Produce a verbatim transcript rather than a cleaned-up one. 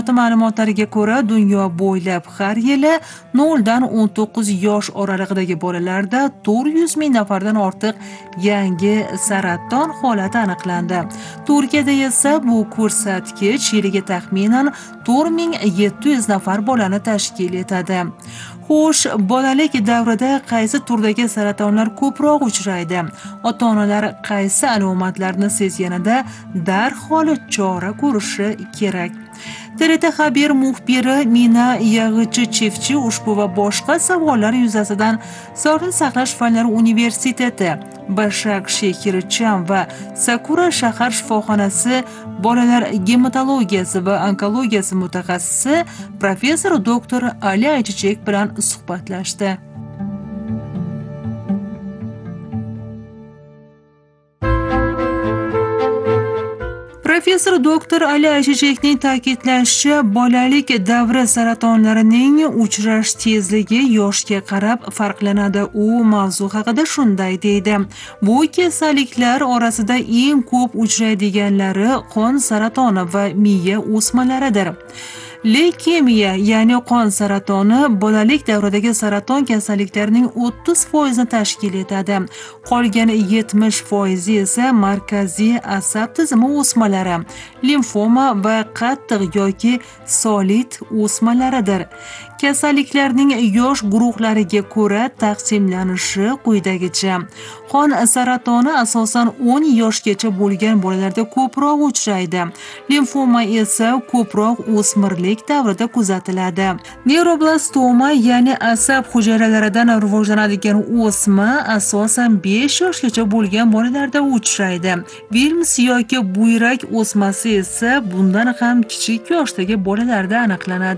tashkiloti ma'lumotlariga ko'ra, dunyo bo'ylab har yili nol dan o'n to'qqiz yosh oralig'idagi bolalarda to'rt yuz ming nafardan ortiq yangi saraton holati aniqlandi. Turkiyada esa bu ko'rsatkich yiliga taxminan to'rt ming yetti yuz nafar bolani tashkil etadi. Xo'sh, bolalik davrida qaysi turdagi saratonlar ko'proq uchraydi? Ota-onalar qaysi alomatlarni sezganida darhol chora ko'rishi kerak? T R T xabar muxbiri Mina Yag'ichi-Chevchi ushbu va boshqa savollar yuzasidan Sog'liqni saqlash fanlari universiteti, Bashak Shehircham va Sakura shahar shifoxonasi bolalar gematologiyasi va onkologiyasi mutaxassisi professor doktor Ali Aychichek bilan suhbatlashdi. Professor doktor Ali Aychichekning ta'kidlashicha, bolalik davri saratonlarining uchrash tezligi yoshga qarab farqlanadi. U mavzu haqida shunday deydi: Bu kasalliklar orasida eng ko'p uchraydiganlari qon saratoni va miya o'smalaridir. Leykemiya, ya'ni qon saratoni, bolalik davridagi saraton kasalliklarining o'ttiz foizini tashkil etadi. Qolgan yetmish foizi esa markaziy asab tizimi o'smalari, limfoma va qattiq yoki solid o'smalaridir. Kasalliklarning yosh guruhlariga ko'ra taqsimlanishi quyidagicha. Qon saratoni asosan o'n yoshgacha bo'lgan bolalarda ko'proq uchraydi. Limfoma esa ko'proq o'smirlik davrida kuzatiladi. Neuroblastoma, ya'ni asab hujayralaridan rivojlanadigan o'sma asosan besh yoshgacha bo'lgan bolalarda uchraydi. Wilms yoki buyrak o'smasi esa bundan ham kichik yoshdagi bolalarda aniqlanadi.